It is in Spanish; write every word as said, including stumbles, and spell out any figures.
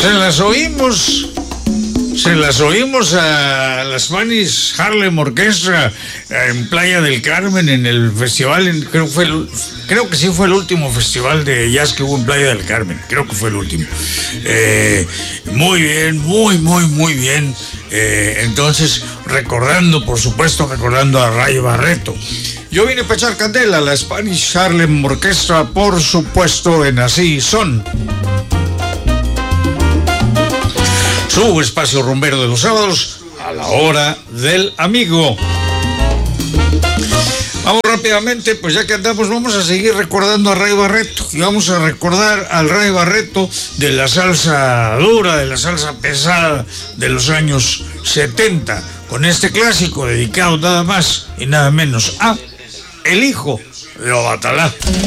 se las oímos, se las oímos a la Spanish Harlem Orchestra en Playa del Carmen, en el festival, en, creo, fue el, creo que sí fue el último festival de jazz que hubo en Playa del Carmen, creo que fue el último. Eh, muy bien, muy, muy, muy bien. Eh, entonces, recordando, por supuesto, recordando a Ray Barretto. Yo vine para echar candela, la Spanish Harlem Orchestra, por supuesto, en Así Son. Su espacio rumbero de los sábados a la hora del amigo. Vamos rápidamente, pues ya que andamos, vamos a seguir recordando a Ray Barretto. Y vamos a recordar al Ray Barretto de la salsa dura, de la salsa pesada de los años setenta, con este clásico dedicado nada más y nada menos a el hijo de Obatalá.